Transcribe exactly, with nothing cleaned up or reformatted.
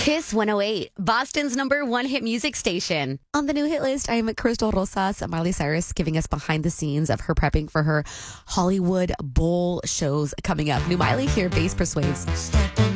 Kiss one oh eight, Boston's number one hit music station. On the new hit list, I'm Crystal Rosas, Miley Cyrus, giving us behind the scenes of her prepping for her Hollywood Bowl shows coming up. New Miley here, Bass Persuades. Stepping